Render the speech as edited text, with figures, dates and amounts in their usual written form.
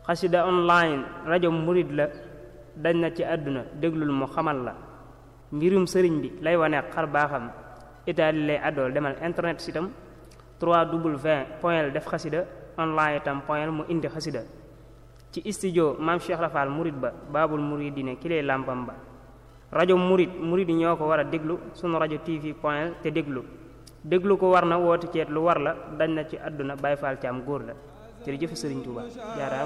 xasida online rajo murid la dañ na ci àdduna déglul mu xamal la mbirum sëriñ bi lay wane xar baaxam itaali lay àddool demal internet sitam 3w def xasida online itam point mu indi xasida ci studio maam Cheikh Rafal murid ba baabul muridine ki lay làmpam ba rajo murid yi ñoo ko war a déglu sunu rajo tv point te déglu ko war na woote ceet lu war la dañ na ci àdduna Baay Faal Caam góor la jërëjëf Sëriñ Tuuba jaaraama